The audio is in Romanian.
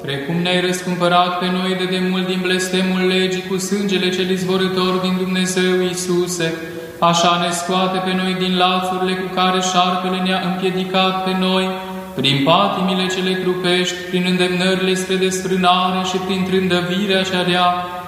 Precum ne-ai răscumpărat pe noi de demult din blestemul legii cu sângele cel izvorător din Dumnezeu Iisuse, așa ne scoate pe noi din lațurile cu care șarpele ne-a împiedicat pe noi, prin patimile cele trupești, prin îndemnările spre desfrânare și prin trândăvirea cea rea,